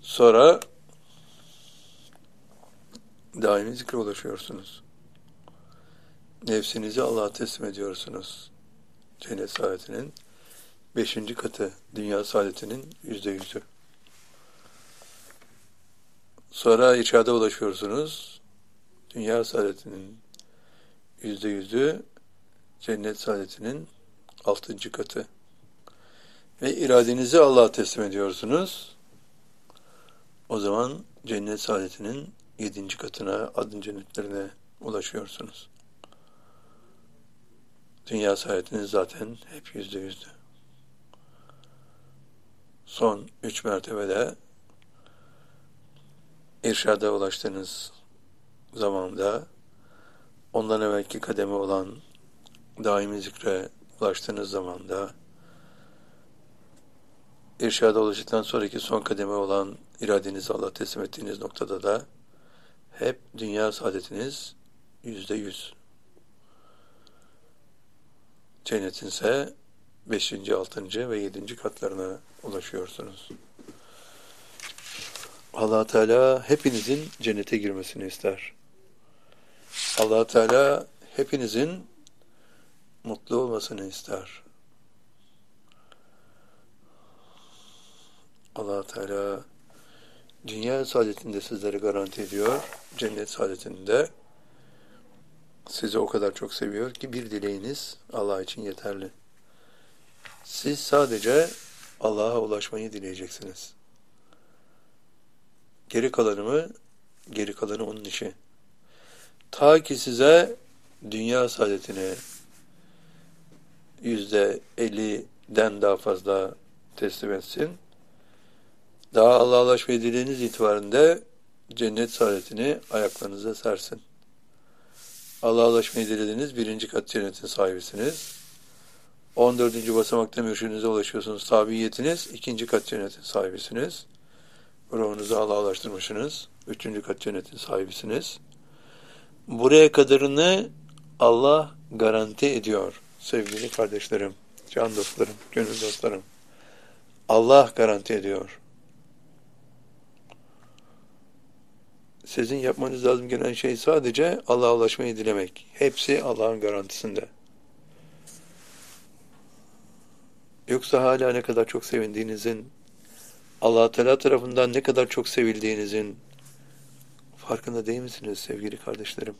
Sonra daimi zikre ulaşıyorsunuz. Nefsinizi Allah'a teslim ediyorsunuz. Cennet saadetinin 5. katı, dünya saadetinin %100'ü. Sonra irşada ulaşıyorsunuz. Dünya saadetinin %100'ü, cennet saadetinin 6. katı. Ve iradenizi Allah'a teslim ediyorsunuz. O zaman cennet saadetinin 7. katına, adın cennetlerine ulaşıyorsunuz. Dünya saadetiniz zaten hep %100'dü. Son 3 mertebede irşada ulaştığınız zamanda, ondan evvelki kademe olan daimi zikre ulaştığınız zamanda, irşada ulaştıktan sonraki son kademe olan iradenizi Allah'a teslim ettiğiniz noktada da hep dünya saadetiniz %100. Cennetin ise 5., 6. ve 7. katlarına ulaşıyorsunuz. Allah Teala hepinizin cennete girmesini ister. Allah Teala hepinizin mutlu olmasını ister. Allah Teala dünya saadetinde sizlere garanti ediyor, cennet saadetinde sizi o kadar çok seviyor ki bir dileğiniz Allah için yeterli. Siz sadece Allah'a ulaşmayı dileyeceksiniz. Geri kalanı onun işi. Ta ki size dünya saadetini %50'den daha fazla teslim etsin. Daha Allah'a ulaşmayı dilediğiniz itibarında cennet saadetini ayaklarınıza sersin. Allah'a ulaşmayı dilediğiniz 1. kat cennetin sahibisiniz. 14. basamakta mürşidinize ulaşıyorsunuz. Tabiyetiniz 2. kat cennetin sahibisiniz. Ruhunuzu Allah'a ulaştırmışsınız. 3. kat cennetin sahibisiniz. Buraya kadarını Allah garanti ediyor sevgili kardeşlerim, can dostlarım, gönül dostlarım. Allah garanti ediyor. Sizin yapmanız lazım gelen şey sadece Allah'a ulaşmayı dilemek. Hepsi Allah'ın garantisinde. Yoksa hala ne kadar çok sevindiğinizin, Allah Teala tarafından ne kadar çok sevildiğinizin farkında değil misiniz sevgili kardeşlerim?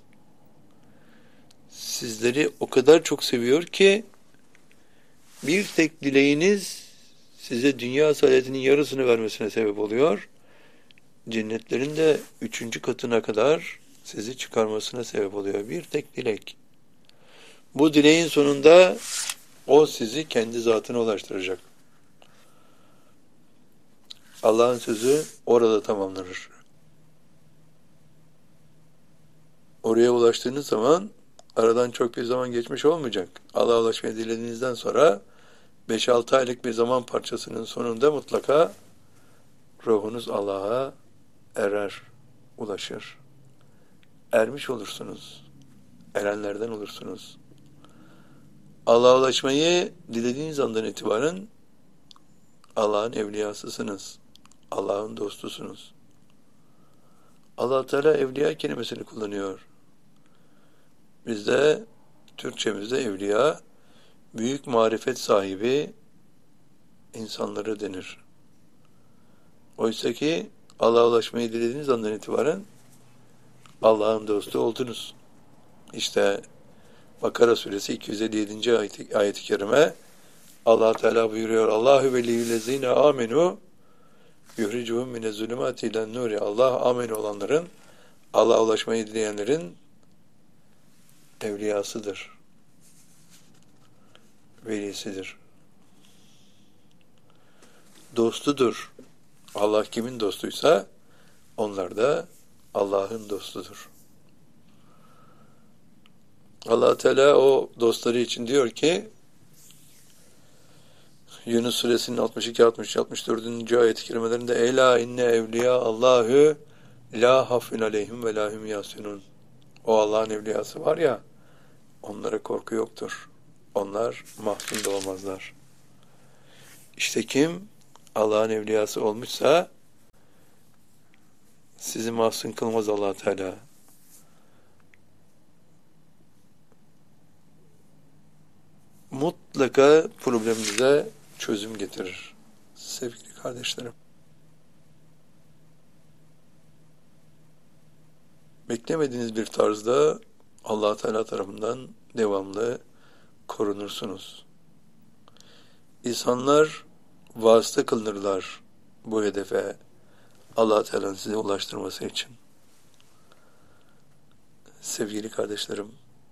Sizleri o kadar çok seviyor ki bir tek dileğiniz size dünya saadetinin yarısını vermesine sebep oluyor. Cennetlerin de 3. katına kadar sizi çıkarmasına sebep oluyor. Bir tek dilek. Bu dileğin sonunda o sizi kendi zatına ulaştıracak. Allah'ın sözü orada tamamlanır. Oraya ulaştığınız zaman aradan çok bir zaman geçmiş olmayacak. Allah'a ulaşmayı dilediğinizden sonra 5-6 aylık bir zaman parçasının sonunda mutlaka ruhunuz Allah'a erer, ulaşır. Ermiş olursunuz. Erenlerden olursunuz. Allah'a ulaşmayı dilediğiniz andan itibaren Allah'ın evliyasısınız. Allah'ın dostusunuz. Allah Teala evliya kelimesini kullanıyor. Bizde Türkçemizde evliya büyük marifet sahibi insanları denir. Oysa ki Allah'a ulaşmayı dilediğiniz andan itibaren Allah'ın dostu oldunuz. İşte Bakara suresi 257. ayet-i kerime Allah Teala buyuruyor: Allahu veliyyüllezine amenu yuhricuhum minez-zulümati ilen-nuri. Allah amin olanların, Allah'a ulaşmayı dileyenlerin evliyasıdır. Velisidir. Dostudur. Allah kimin dostuysa onlar da Allah'ın dostudur. Allah Teala o dostları için diyor ki Yunus suresinin 62, 63, 64. ayet-i kerimelerinde Ela inne evliya Allahü la hafun aleyhim ve lahum yasunun. O Allah'ın evliyası var ya, onlara korku yoktur. Onlar mahzun da olmazlar. İşte kim Allah'ın evliyası olmuşsa Sizi mahzun kılmaz Allah Teala. Mutlaka probleminize çözüm getirir. Sevgili kardeşlerim. Beklemediğiniz bir tarzda Allah Teala tarafından devamlı korunursunuz. İnsanlar vasıta kılınırlar bu hedefe Allah Teala'nın size ulaştırması için. Sevgili kardeşlerim,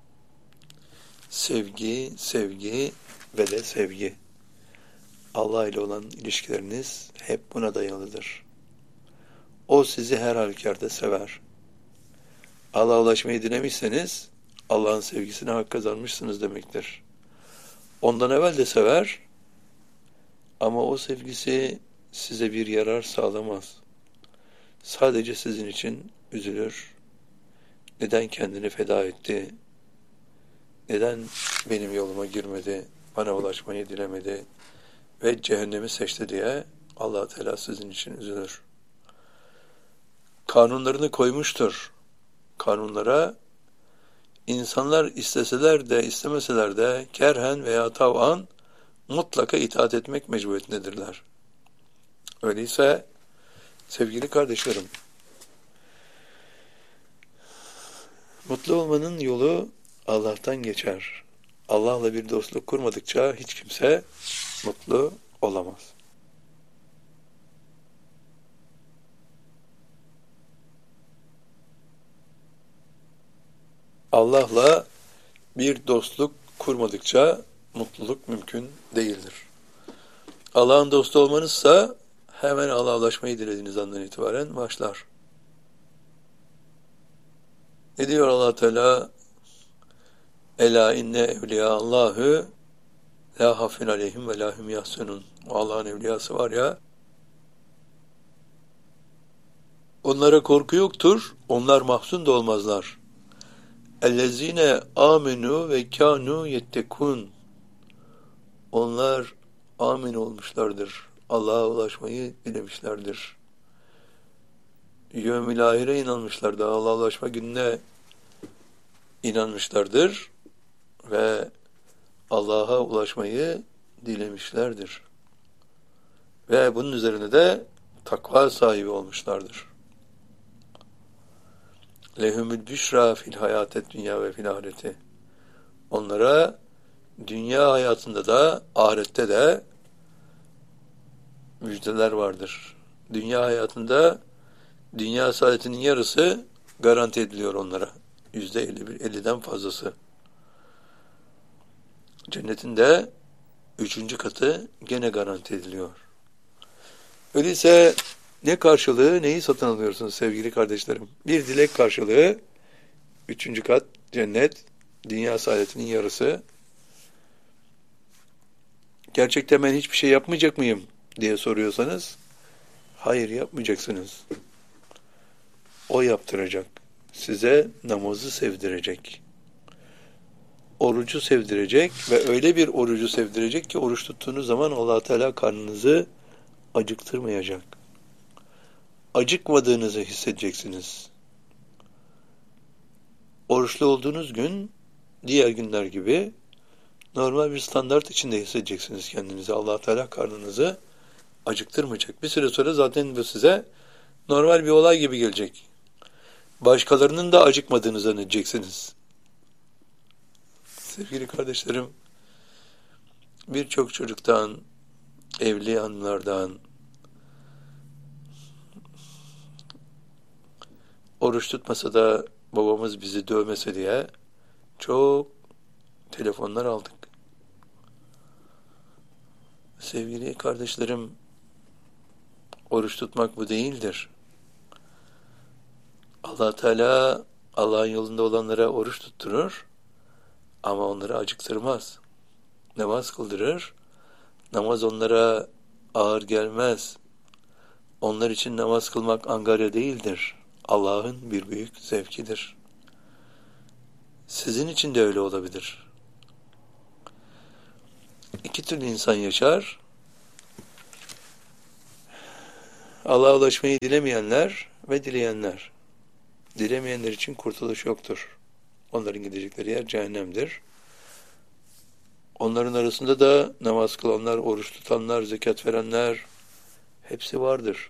sevgi, sevgi ve de sevgi. Allah ile olan ilişkileriniz hep buna dayalıdır. O sizi her halükarda sever. Allah'a ulaşmayı dilemişseniz Allah'ın sevgisine hak kazanmışsınız demektir. Ondan evvel de sever ama o sevgisi size bir yarar sağlamaz. Sadece sizin için üzülür. Neden kendini feda etti? Neden benim yoluma girmedi? Bana ulaşmayı dilemedi ve cehennemi seçti diye Allah Teala sizin için üzülür. Kanunlarını koymuştur. Kanunlara insanlar isteseler de istemeseler de kerhen veya tav'an mutlaka itaat etmek mecburiyetindedirler. Öyleyse sevgili kardeşlerim, mutlu olmanın yolu Allah'tan geçer. Allah'la bir dostluk kurmadıkça hiç kimse mutlu olamaz. Allah'la bir dostluk kurmadıkça mutluluk mümkün değildir. Allah'ın dostu olmanızsa hemen Allah'a ulaşmayı dilediğiniz andan itibaren başlar. Ne diyor Allah Teala? Ela inne evliya Allahü la hafin aleyhim ve la hum yahsunun. O Allah'ın evliyası var ya, onlara korku yoktur, onlar mahzun da olmazlar. Ellezine amenu ve kanu yettekun. Onlar amin olmuşlardır. Allah'a ulaşmayı dilemişlerdir. Yevmil ahire inanmışlardır. Allah'a ulaşma gününe inanmışlardır ve Allah'a ulaşmayı dilemişlerdir. Ve bunun üzerine de takva sahibi olmuşlardır. Lehumül büşra fil hayatet dünya ve fil ahireti. Onlara dünya hayatında da ahirette de müjdeler vardır. Dünya hayatında dünya saadetinin yarısı garanti ediliyor onlara. %50'den fazlası. Cennetin de 3. katı gene garanti ediliyor. Öyleyse ne karşılığı, neyi satın alıyorsunuz sevgili kardeşlerim? Bir dilek karşılığı, 3. kat cennet, dünya saadetinin yarısı. Gerçekten ben hiçbir şey yapmayacak mıyım diye soruyorsanız, hayır yapmayacaksınız. O yaptıracak. Size namazı sevdirecek. Orucu sevdirecek ve öyle bir orucu sevdirecek ki oruç tuttuğunuz zaman Allah Teala karnınızı acıktırmayacak. Acıkmadığınızı hissedeceksiniz. Oruçlu olduğunuz gün diğer günler gibi normal bir standart içinde hissedeceksiniz kendinizi. Allah Teala karnınızı acıktırmayacak. Bir süre sonra zaten bu size normal bir olay gibi gelecek. Başkalarının da acıkmadığını zannedeceksiniz. Sevgili kardeşlerim, birçok çocuktan, evli hanımlardan, oruç tutmasa da babamız bizi dövmese diye çok telefonlar aldık. Sevgili kardeşlerim, oruç tutmak bu değildir. Allah Teala Allah'ın yolunda olanlara oruç tutturur ama onları acıktırmaz. Namaz kıldırır. Namaz onlara ağır gelmez. Onlar için namaz kılmak angarya değildir. Allah'ın bir büyük zevkidir. Sizin için de öyle olabilir. İki türlü insan yaşar. Allah'a ulaşmayı dilemeyenler Rahmet dileyenler, dilemeyenler için kurtuluş yoktur. Onların gidecekleri yer cehennemdir. Onların arasında da namaz kılanlar, oruç tutanlar, zekat verenler hepsi vardır.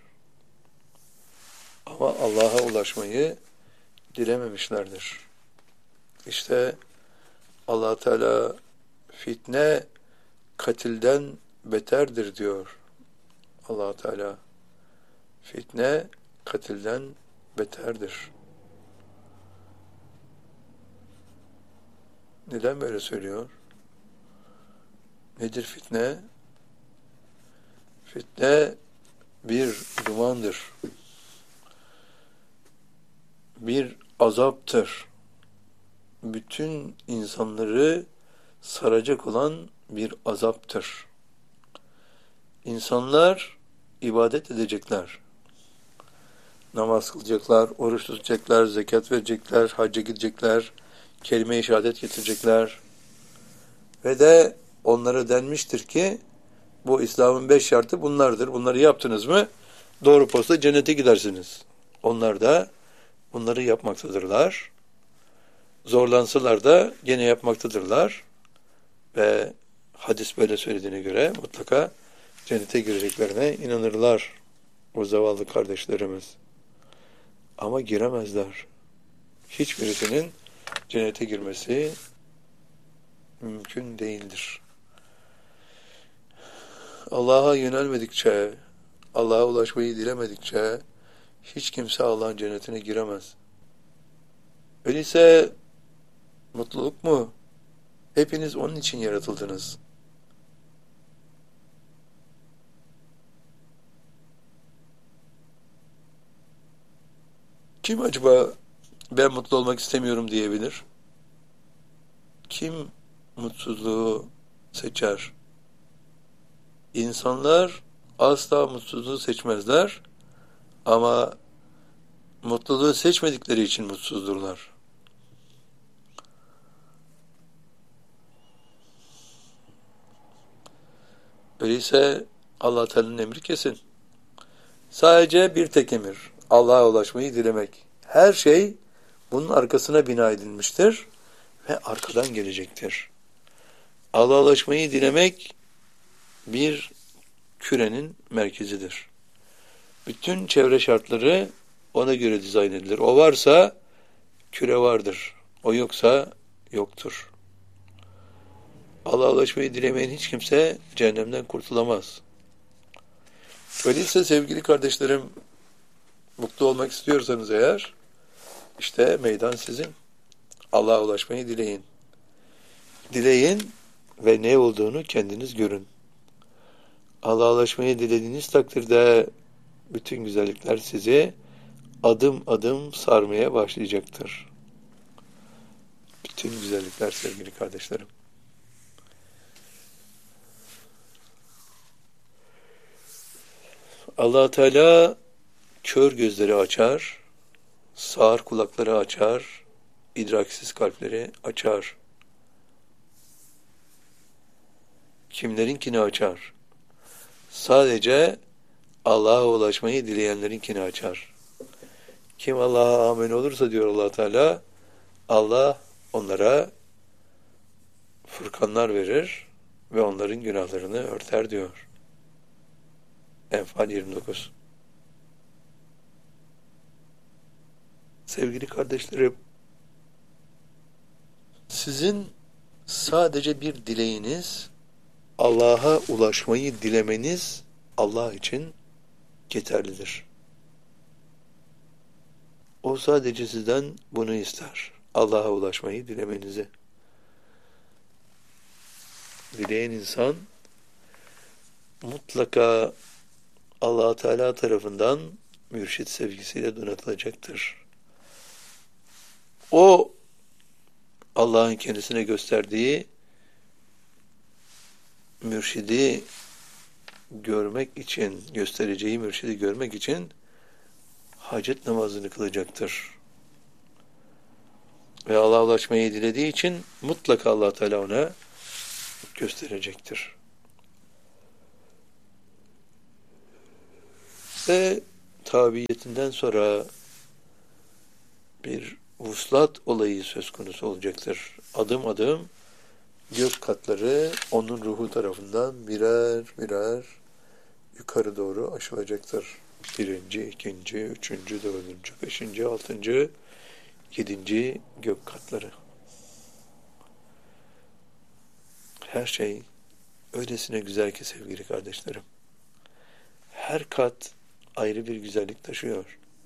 Ama Allah'a ulaşmayı dilememişlerdir. İşte Allah Teala fitne katilden beterdir diyor. Allah Teala fitne katilden beterdir. Neden böyle söylüyor? Nedir fitne? Fitne bir dumandır. Bir azaptır. Bütün insanları saracak olan bir azaptır. İnsanlar ibadet edecekler. Namaz kılacaklar, oruç tutacaklar, zekat verecekler, hacca gidecekler, kelime-i şehadet getirecekler. Ve de onlara denmiştir ki bu İslam'ın 5 şartı bunlardır. Bunları yaptınız mı doğru posta cennete gidersiniz. Onlar da bunları yapmaktadırlar. Zorlansalar da gene yapmaktadırlar. Ve hadis böyle söylediğine göre mutlaka cennete gireceklerine inanırlar o zavallı kardeşlerimiz. Ama giremezler. Hiçbirisinin cennete girmesi mümkün değildir. Allah'a yönelmedikçe, Allah'a ulaşmayı dilemedikçe hiç kimse Allah'ın cennetine giremez. Öyleyse mutluluk mu? Hepiniz onun için yaratıldınız. Kim acaba ben mutlu olmak istemiyorum diyebilir? Kim mutsuzluğu seçer? İnsanlar asla mutsuzluğu seçmezler ama mutluluğu seçmedikleri için mutsuzdurlar. Öyleyse Allah Teala'nın emri kesin. Sadece bir tek emir. Allah'a ulaşmayı dilemek. Her şey bunun arkasına bina edilmiştir ve arkadan gelecektir. Allah'a ulaşmayı dilemek bir kürenin merkezidir. Bütün çevre şartları ona göre dizayn edilir. O varsa küre vardır. O yoksa yoktur. Allah'a ulaşmayı dilemeyen hiç kimse cehennemden kurtulamaz. Öyleyse sevgili kardeşlerim, mutlu olmak istiyorsanız eğer, işte meydan sizin. Allah'a ulaşmayı dileyin. Dileyin ve ne olduğunu kendiniz görün. Allah'a ulaşmayı dilediğiniz takdirde bütün güzellikler sizi adım adım sarmaya başlayacaktır. Bütün güzellikler sevgili kardeşlerim. Allah Teala kör gözleri açar, sağır kulakları açar, idraksiz kalpleri açar. Kimlerinkini açar? Sadece Allah'a ulaşmayı dileyenlerinkini açar. Kim Allah'a amin olursa diyor Allah Teala, Allah onlara furkanlar verir ve onların günahlarını örter diyor. Enfal 29. Sevgili kardeşlerim, sizin sadece bir dileğiniz, Allah'a ulaşmayı dilemeniz Allah için yeterlidir. O sadece sizden bunu ister. Allah'a ulaşmayı dilemenizi. Dileyen insan mutlaka Allah Teala tarafından mürşit sevgisiyle donatılacaktır. O Allah'ın kendisine gösterdiği mürşidi görmek için, göstereceği mürşidi görmek için hacet namazını kılacaktır. Ve Allah'a ulaşmayı dilediği için mutlaka Allah Teala ona gösterecektir. Ve tabiyetinden sonra bir vuslat olayı söz konusu olacaktır. Adım adım gök katları onun ruhu tarafından birer birer yukarı doğru aşılacaktır. Birinci, ikinci, üçüncü, dördüncü, beşinci, altıncı, yedinci gök katları. Her şey öylesine güzel ki sevgili kardeşlerim. Her kat ayrı bir güzellik taşıyor.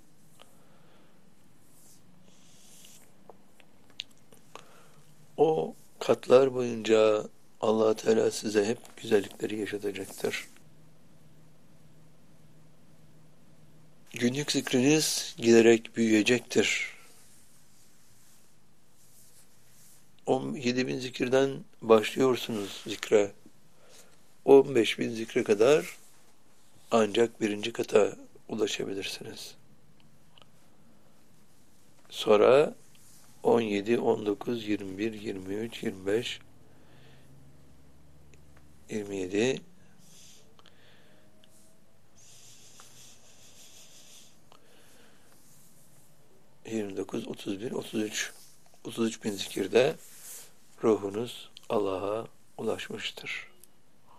O katlar boyunca Allah Teala size hep güzellikleri yaşatacaktır. Günlük zikriniz giderek büyüyecektir. 17.000 zikirden başlıyorsunuz zikre. 15.000 zikre kadar ancak birinci kata ulaşabilirsiniz. Sonra 17, 19, 21, 23, 25, 27, 29, 31, 33. 33 bin zikirde ruhunuz Allah'a ulaşmıştır.